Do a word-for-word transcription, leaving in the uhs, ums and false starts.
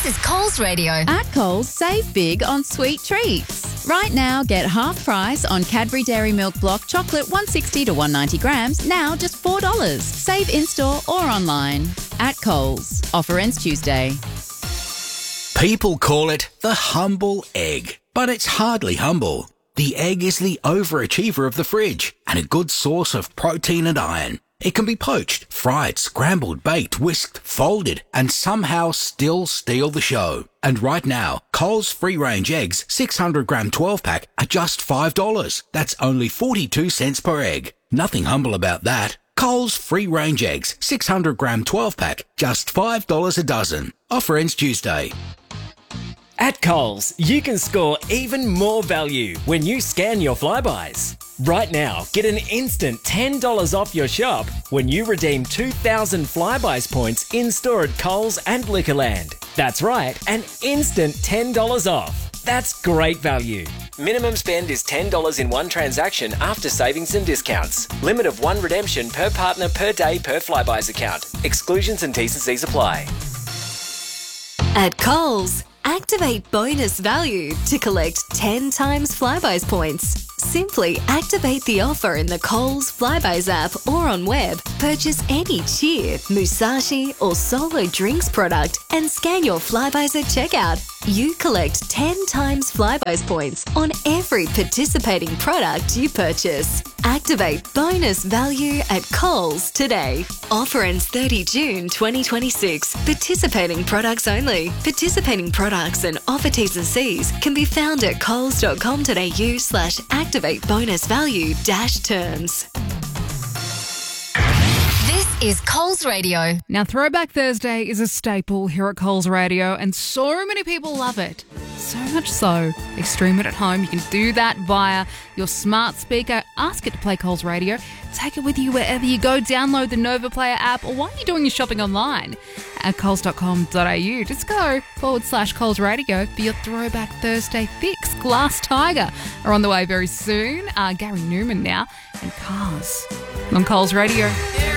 This is Coles Radio. At Coles, save big on sweet treats. Right now, get half price on Cadbury Dairy Milk Block Chocolate one sixty to one ninety grams, now just four dollars. Save in-store or online. At Coles. Offer ends Tuesday. People call it the humble egg, but it's hardly humble. The egg is the overachiever of the fridge and a good source of protein and iron. It can be poached, fried, scrambled, baked, whisked, folded, and somehow still steal the show. And right now, Coles free-range eggs, six hundred gram twelve pack, are just five dollars. That's only forty-two cents per egg. Nothing humble about that. Coles free-range eggs, six hundred gram twelve pack, just five dollars a dozen. Offer ends Tuesday. At Coles, you can score even more value when you scan your Flybuys. Right now, get an instant ten dollars off your shop when you redeem two thousand Flybuys points in-store at Coles and Liquorland. That's right, an instant ten dollars off. That's great value. Minimum spend is ten dollars in one transaction after savings and discounts. Limit of one redemption per partner per day per Flybuys account. Exclusions and T's and C's apply. At Coles, activate bonus value to collect ten times Flybuys points. Simply activate the offer in the Coles Flybuys app or on web. Purchase any Cheer, Musashi or Solo drinks product and scan your Flybuys at checkout. You collect ten times Flybuys points on every participating product you purchase. Activate bonus value at Coles today. Offer ends thirtieth of June twenty twenty-six. Participating products only. Participating products and offer T's and C's can be found at coles.com.au slash activate bonus value dash terms. This is Coles Radio. Now, Throwback Thursday is a staple here at Coles Radio, and so many people love it. So much so, they stream it at home. You can do that via your smart speaker. Ask it to play Coles Radio. Take it with you wherever you go. Download the Nova Player app, or while you're doing your shopping online at coles dot com dot a u. Just go forward slash Coles Radio for your Throwback Thursday fix. Glass Tiger are on the way very soon. Uh, Gary Newman now, and Cars on Coles Radio.